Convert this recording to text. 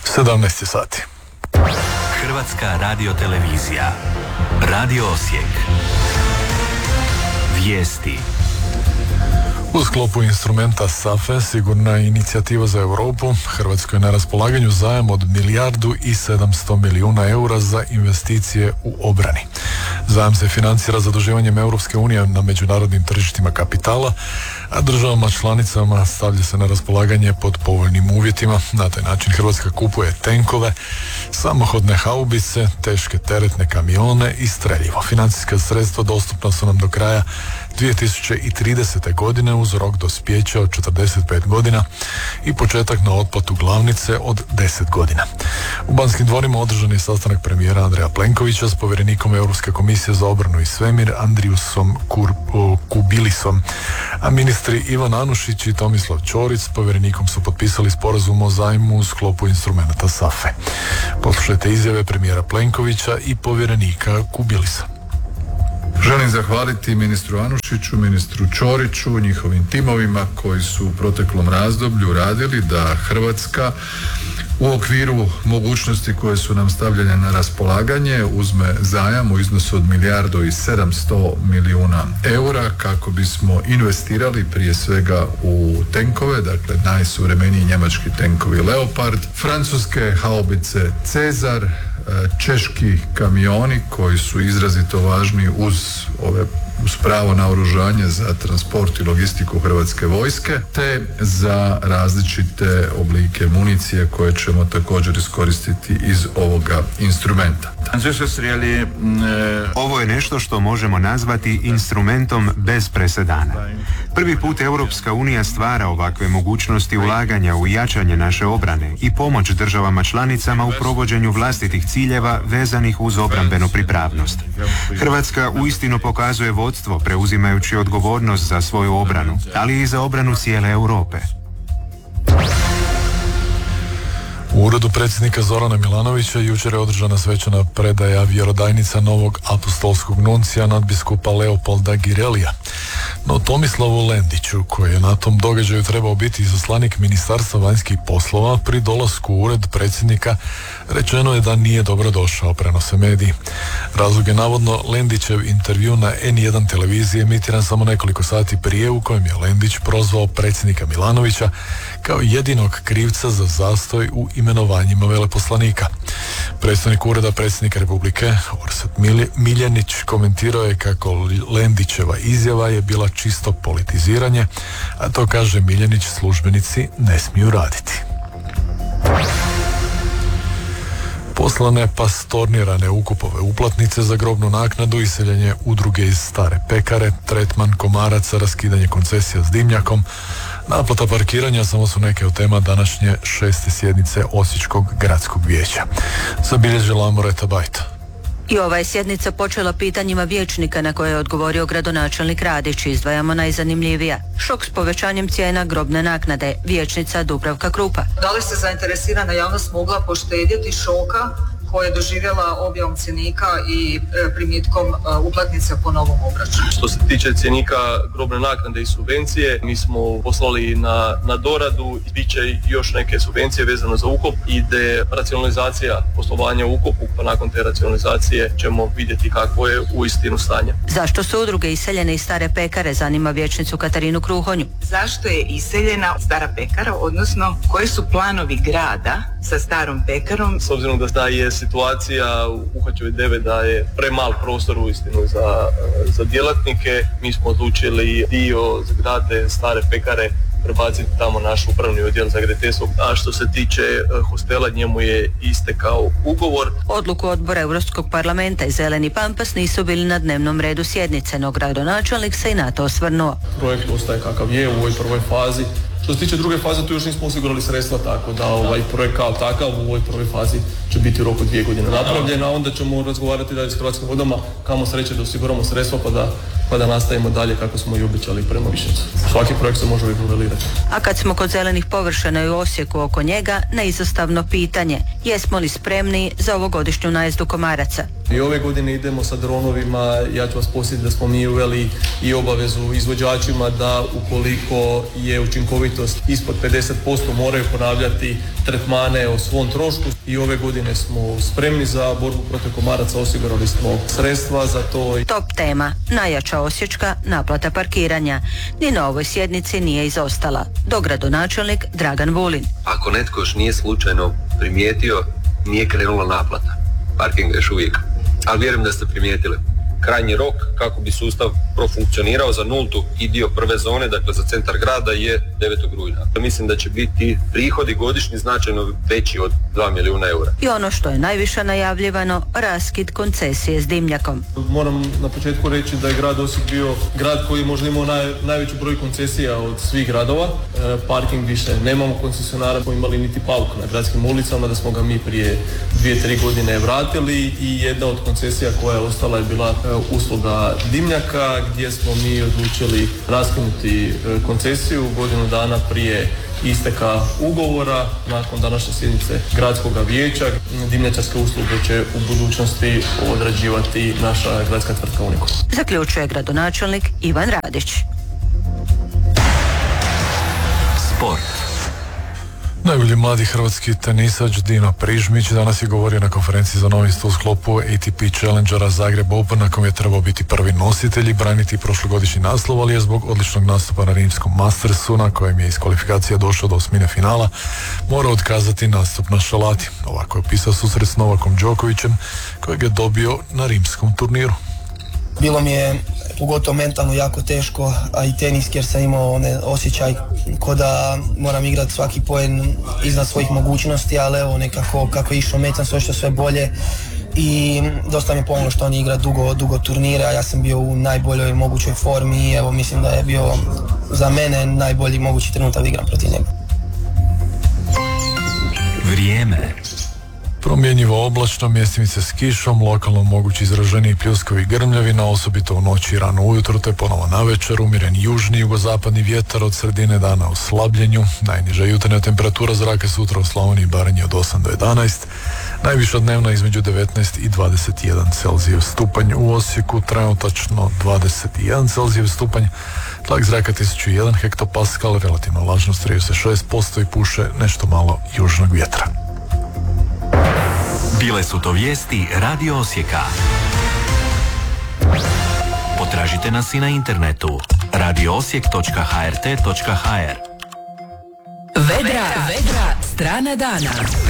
17 sati. Hrvatska radiotelevizija. Radio Osijek. Vijesti. U sklopu instrumenta SAFE, sigurna inicijativa za Europu, Hrvatskoj je na raspolaganju zajam od 1,7 milijardi eura za investicije u obrani. Zajam se financira zaduživanjem Europske unije na međunarodnim tržištima kapitala, a državama članicama stavlja se na raspolaganje pod povoljnim uvjetima. Na taj način Hrvatska kupuje tenkove, samohodne haubice, teške teretne kamione i streljivo. Financijska sredstva dostupna su nam do kraja 2030. godine uz rok dospijeća od 45 godina i početak na otplatu glavnice od 10 godina. U Banskim dvorima održan je sastanak premijera Andreja Plenkovića s povjerenikom Europske komisije za obranu i svemir Andriusom Kubilisom, a ministri Ivan Anušić i Tomislav Ćorić s povjerenikom su potpisali sporazum o zajmu u sklopu instrumenta SAFE. Poslušajte izjave premijera Plenkovića i povjerenika Kubilisa. Želim zahvaliti ministru Anušiću, ministru Ćoriću, njihovim timovima koji su u proteklom razdoblju radili da Hrvatska u okviru mogućnosti koje su nam stavljene na raspolaganje uzme zajam u iznosu od 1,7 milijardi eura kako bismo investirali prije svega u tenkove, dakle najsuvremeniji njemački tenkovi Leopard, francuske haubice Cezar, češki kamioni koji su izrazito važni uz pravo na oružanje za transport i logistiku Hrvatske vojske, te za različite oblike municije koje ćemo također iskoristiti iz ovoga instrumenta. Ovo je nešto što možemo nazvati instrumentom bez presedana. Prvi put Europska unija stvara ovakve mogućnosti ulaganja u jačanje naše obrane i pomoć državama članicama u provođenju vlastitih ciljeva vezanih uz obrambenu pripravnost. Hrvatska uistinu pokazuje vodstvo preuzimajući odgovornost za svoju obranu, ali i za obranu cijele Europe. U uredu predsjednika Zorana Milanovića jučer je održana svečana predaja vjerodajnica novog apostolskog nuncija nadbiskupa Leopolda Girelija. No Tomislavu Lendiću, koji je na tom događaju trebao biti izaslanik Ministarstva vanjskih poslova, pri dolasku u ured predsjednika rečeno je da nije dobro došao, prenose mediji. Razlog je navodno Lendićev intervju na N1 televiziji emitiran samo nekoliko sati prije, u kojem je Lendić prozvao predsjednika Milanovića kao jedinog krivca za zastoj u imenovanjima veleposlanika. Predstavnik ureda predsjednika Republike Orsat Miljenić komentirao je kako Lendićeva izjava je bila čisto politiziranje, a to, kaže Miljenić, službenici ne smiju raditi. Poslane pa stornirane ukupove uplatnice za grobnu naknadu, iseljenje udruge iz Stare Pekare, tretman komaraca, raskidanje koncesija s dimnjakom, naplata parkiranja samo su neke od tema današnje 6. sjednice Osječkog gradskog vijeća. Zabilježila Amoreta Bajta. I ova je sjednica počela pitanjima vijećnika na koje je odgovorio gradonačelnik Radić. Izdvajamo najzanimljivija. Šok s povećanjem cijena grobne naknade. Vijećnica Dubravka Krupa. Da li se zainteresirana javnost mogla poštedjeti šoka koje je doživjela objavom cjenika i primitkom uplatnica po novom obračunu? Što se tiče cjenika grobne naknade i subvencije, mi smo poslali na doradu, bit će još neke subvencije vezano za ukop, ide racionalizacija poslovanja u ukopu, pa nakon te racionalizacije ćemo vidjeti kakvo je uistinu stanje. Zašto su udruge iseljene iz Stare Pekare, zanima vijećnicu Katarinu Kruhonju. Zašto je iseljena Stara Pekara, odnosno koji su planovi grada sa Starom Pekarom? S obzirom da je situacija u Uhaćevoj 9 da je premal prostor uistinu za djelatnike, mi smo odlučili dio zgrade Stare Pekare prebaciti tamo naš upravni odjel za graditeljstvo. A što se tiče hostela, njemu je istekao ugovor. Odluku odbora Europskog parlamenta i Zeleni Pampas nisu bili na dnevnom redu sjednice, no gradonačelnik se i na to osvrnuo. Projekt ostaje kakav je u ovoj prvoj fazi. Što se tiče druge faze, tu još nismo osigurali sredstva, tako da ovaj projekt kao takav u ovoj prvoj fazi će biti u roku 2 godine napravljen, a onda ćemo razgovarati dalje s Hrvatskim vodama, kamo sreće da osiguramo sredstva pa da nastavimo dalje kako smo i obećali prema Višnicu. Svaki projekt se može uvijek novelirati. A kad smo kod zelenih površina i u Osijeku oko njega, neizostavno pitanje. Jesmo li spremni za ovogodišnju najezdu komaraca? I ove godine idemo sa dronovima, ja ću vas posjetiti da smo mi uveli i obavezu izvođačima da ukoliko je učinkovitost ispod 50% moraju ponavljati tretmane o svom trošku i ove godine smo spremni za borbu protiv komaraca, osigurali smo sredstva za to. Top tema, najjača osječka, naplata parkiranja. Ni na ovoj sjednici nije izostala. Dogradonačelnik Dragan Vulin. Ako netko još nije slučajno primijetio, nije krenula naplata. Parking još uvijek. Ali vjerujem da ste primijetili. Krajnji rok kako bi sustav profunkcionirao za nultu i dio prve zone, dakle za centar grada, je 9. rujna. Mislim da će biti prihodi godišnji značajno veći od 2 milijuna eura. I ono što je najviše najavljivano, raskid koncesije s dimnjakom. Moram na početku reći da je grad Osijek bio grad koji možda imao najveći broj koncesija od svih gradova. Parking više nemamo koncesionara koji imali niti pauk na gradskim ulicama, da smo ga mi prije 2-3 godine vratili i jedna od koncesija koja je ostala je bila usluga dimnjaka, gdje smo mi odlučili raskinuti koncesiju godinu dana prije isteka ugovora. Nakon današnje sjednice gradskog vijeća dimnjačarske usluge će u budućnosti odrađivati naša gradska tvrtka Unico. Zaključuje gradonačelnik Ivan Radić. Sport. Najbolji mladi hrvatski tenisač Dino Prižmić danas je govorio na konferenciji za novinstvo u sklopu ATP Challengera Zagreb Open, na kojem je trebao biti prvi nositelj i braniti prošlogodišnji naslov, ali je zbog odličnog nastupa na rimskom Mastersu, na kojem je iz kvalifikacija došao do osmine finala, morao otkazati nastup na šalati. Ovako je opisao susret s Novakom Đokovićem, kojeg je dobio na rimskom turniru. Bilo mi je pogotovo mentalno jako teško, a i teniski, jer sam imao osjećaj ko da moram igrati svaki poen iznad svojih mogućnosti, ali evo nekako kako je išao meč sam sve što sve bolje i dosta mi je pomoglo što on igra dugo turnira. Ja sam bio u najboljoj mogućoj formi i evo mislim da je bio za mene najbolji mogući trenutak da igram protiv njega. Vrijeme. Promjenjivo oblačno, mjestimice s kišom, lokalno mogući izraženiji pljuskovi grmljavina, osobito u noći i rano ujutro, te ponovo navečer, umjeren južni jugozapadni vjetar od sredine dana u slabljenju. Najniža jutarnja temperatura zraka sutra u Slavoniji i Baranji od 8 do 11, najviša dnevna između 19 i 21 Celzijev stupanj. U Osijeku trenutačno 21 Celzijev stupanj, tlak zraka 1001 hektopaskal, relativna vlažnost 36% i puše nešto malo južnog vjetra. Bile su to vijesti Radio Osijeka. Potražite nas i na internetu radioosijek.hrt.hr. Vedra, strana dana.